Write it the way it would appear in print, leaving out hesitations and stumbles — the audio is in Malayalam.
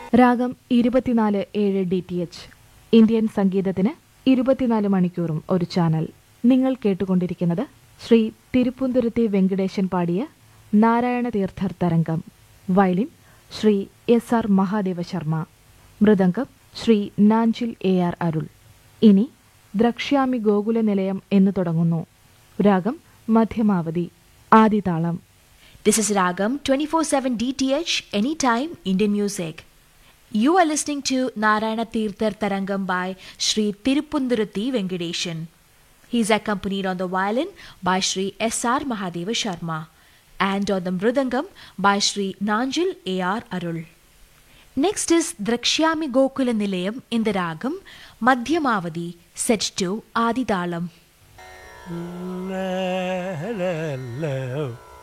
രാഗം 24/7 DTH. ഇന്ത്യൻ സംഗീതത്തിന് 24 മണിക്കൂറും ഒരു ചാനൽ. നിങ്ങൾ കേട്ടുകൊണ്ടിരിക്കുന്നത് ശ്രീ തിരുപ്പുന്തുരുത്തി വെങ്കടേശൻ പാടിയ നാരായണ തീർത്ഥർ തരംഗം. Violin Shri SR Mahadeva Sharma. Mridangam Shri Nanjil AR അരുൾ. ഇനി ദ്രക്ഷ്യാമി ഗോകുല നിലയം എന്ന് തുടങ്ങുന്നു. രാഗം Madhyamavati. ആദിതാളം. This is Ragam 24/7 DTH, anytime Indian music. You are listening to Narayana Tirthar Tarangam by Sri Tiruppunduruthi Venkadeshan. He is accompanied on the violin by Sri SR Mahadeva Sharma and on the mridangam by Sri Nanjil AR Arul. Next is Drakshyami Gokula Nilayam in the Ragam Madhyamavadi, set to Adithalam.